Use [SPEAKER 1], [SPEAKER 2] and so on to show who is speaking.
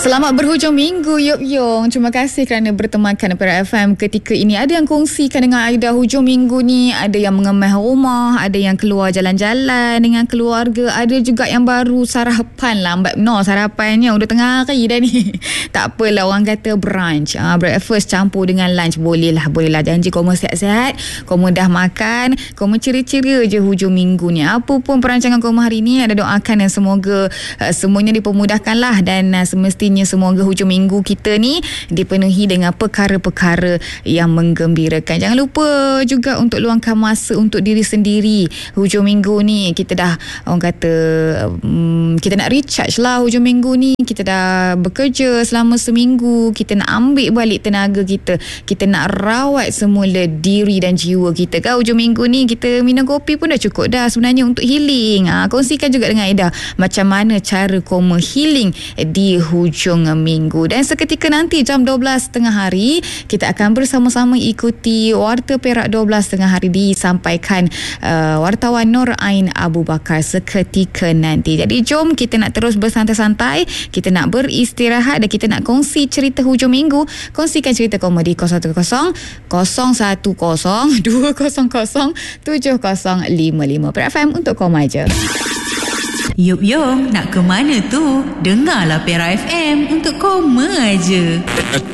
[SPEAKER 1] Selamat berhujung minggu, Yop Yong. Terima kasih kerana bertemankan Perak FM ketika ini. Ada yang kongsikan dengan Aida hujung minggu ni, ada yang mengemas rumah, ada yang keluar jalan-jalan dengan keluarga, ada juga yang baru sarapan lambat. No, sarapannya udah tengah hari dah ni. Tak apalah, orang kata brunch. Breakfast campur dengan lunch. Boleh lah. Janji kamu sihat-sihat, kamu dah makan, kamu ceria-ceria je hujung minggu ni. Apa pun perancangan kamu hari ni, ada doakan dan semoga semuanya dipermudahkan lah, dan semestinya semoga hujung minggu kita ni dipenuhi dengan perkara-perkara yang menggembirakan. Jangan lupa juga untuk luangkan masa untuk diri sendiri. Hujung minggu ni kita dah, orang kata, kita nak recharge lah hujung minggu ni. Kita dah bekerja selama seminggu, kita nak ambil balik tenaga kita, kita nak rawat semula diri dan jiwa kita kan. Hujung minggu ni kita minum kopi pun dah cukup dah sebenarnya untuk healing. Kongsikan juga dengan Aida macam mana cara kamu healing di hujung minggu. Dan seketika nanti jam 12.30 hari kita akan bersama-sama ikuti Warta Perak 12.30 hari disampaikan wartawan Nur Ain Abu Bakar seketika nanti. Jadi jom kita nak terus bersantai-santai, kita nak beristirahat dan kita nak kongsi cerita hujung minggu. Kongsikan cerita komedi 010 010 200 7055 Perak FM untuk koma je.
[SPEAKER 2] Yup Yong, nak ke mana tu? Dengarlah Perak FM untuk koma aje.